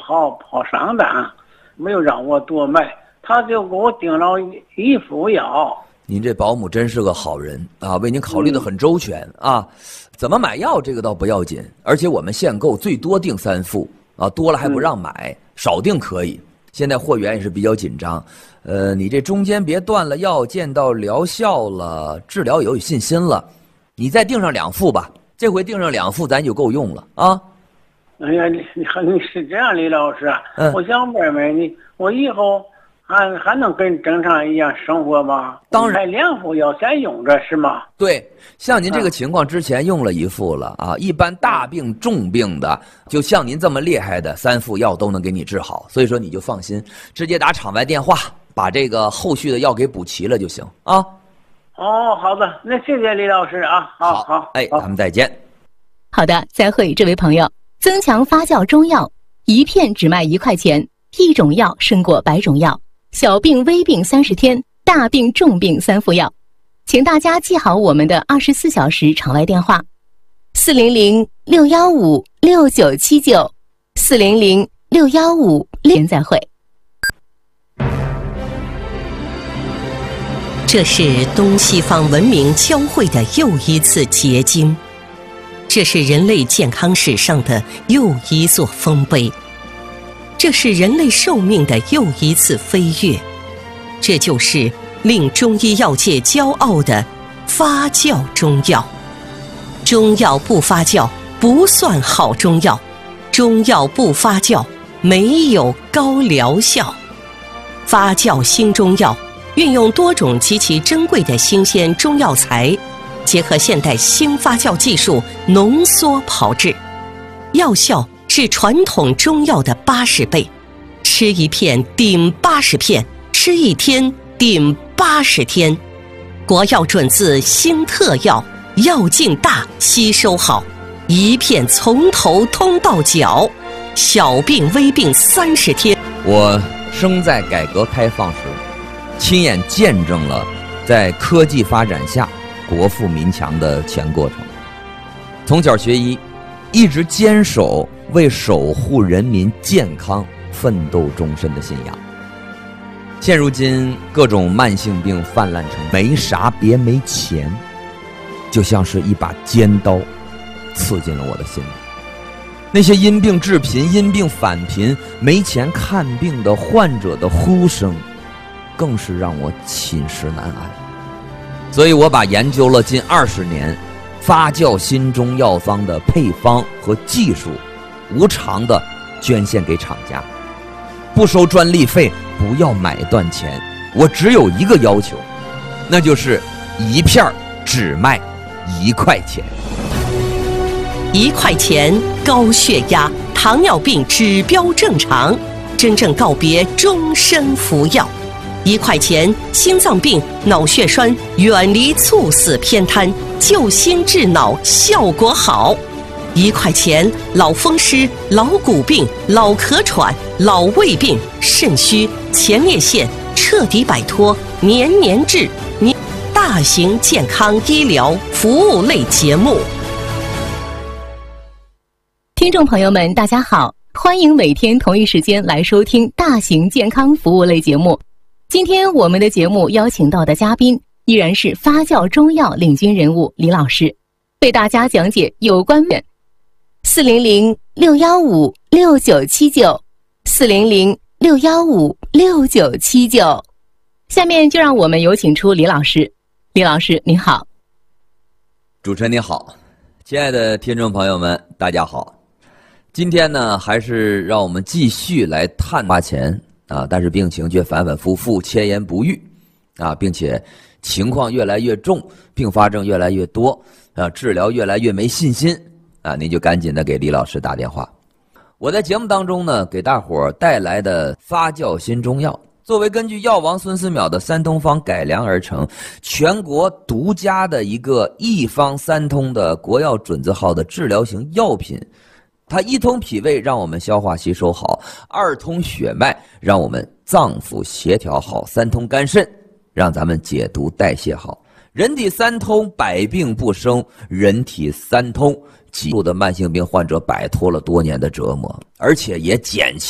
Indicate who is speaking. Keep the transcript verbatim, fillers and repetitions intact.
Speaker 1: 好跑上单，没有让我多买，他就给我订了一副药。
Speaker 2: 您这保姆真是个好人啊，为您考虑的很周全啊。怎么买药这个倒不要紧，而且我们限购最多订三副啊，多了还不让买，嗯、少订可以。现在货源也是比较紧张，呃，你这中间别断了药，见到疗效了，治疗有信心了，你再订上两副吧。这回订上两副，咱就够用了啊。
Speaker 1: 哎呀，你你是这样，李老师，
Speaker 2: 嗯、
Speaker 1: 我想问问你，我以后还还能跟正常一样生活吗？
Speaker 2: 当然，
Speaker 1: 两副要先用着是吗？
Speaker 2: 对，像您这个情况之前用了一副了啊，一般大病重病的，就像您这么厉害的，三副药都能给你治好，所以说你就放心，直接打场外电话，把这个后续的药给补齐了就行啊。
Speaker 1: 哦，好的，那谢谢李老师啊，好好，好
Speaker 2: 哎，咱们再见。
Speaker 3: 好的，再会，这位朋友。增强发酵中药，一片只卖一块钱，一种药胜过百种药。小病微病三十天，大病重病三副药。请大家记好我们的二十四小时场外电话：四零零六幺五六九七九，四零零六幺五六。再会。
Speaker 4: 这是东西方文明交汇的又一次结晶，这是人类健康史上的又一座丰碑，这是人类寿命的又一次飞跃，这就是令中医药界骄傲的发酵中药。中药不发酵不算好中药，中药不发酵没有高疗效。发酵新中药运用多种极其珍贵的新鲜中药材，结合现代新发酵技术浓缩炮制，药效是传统中药的八十倍，吃一片顶八十片，吃一天顶八十天。国药准字新特药，药劲大，吸收好，一片从头通到脚，小病微病三十天。
Speaker 2: 我生在改革开放时，亲眼见证了在科技发展下国富民强的全过程。从小学医，一直坚守为守护人民健康奋斗终身的信仰。现如今各种慢性病泛滥成没啥别没钱，就像是一把尖刀刺进了我的心里。那些因病致贫、因病返贫、没钱看病的患者的呼声，更是让我寝食难安。所以我把研究了近二十年发酵新中药方的配方和技术，无偿的捐献给厂家，不收专利费，不要买断钱。我只有一个要求，那就是一片只卖一块钱。
Speaker 4: 一块钱，高血压、糖尿病指标正常，真正告别终身服药。一块钱，心脏病、脑血栓远离猝死偏瘫，救心治脑效果好。一块钱，老风湿、老骨病、老咳喘、老胃病、肾虚、前列腺彻底摆脱，年年治。年大型健康医疗服务类节目。
Speaker 3: 听众朋友们，大家好，欢迎每天同一时间来收听大型健康服务类节目。今天我们的节目邀请到的嘉宾依然是发酵中药领军人物李老师，为大家讲解有关的四零零六幺五六九七九，四零零六幺五六九七九。下面就让我们有请出李老师。李老师您好。
Speaker 2: 主持人你好，亲爱的听众朋友们大家好。今天呢，还是让我们继续来探花钱啊，但是病情却反反复复，千言不愈啊，并且情况越来越重，并发症越来越多啊，治疗越来越没信心啊，您就赶紧的给李老师打电话。我在节目当中呢，给大伙儿带来的发酵新中药，作为根据药王孙思邈的三通方改良而成，全国独家的一个一方三通的国药准字号的治疗型药品。它一通脾胃，让我们消化吸收好；二通血脉，让我们脏腑协调好；三通肝肾，让咱们解毒代谢好。人体三通，百病不生；人体三通，极度的慢性病患者摆脱了多年的折磨，而且也减轻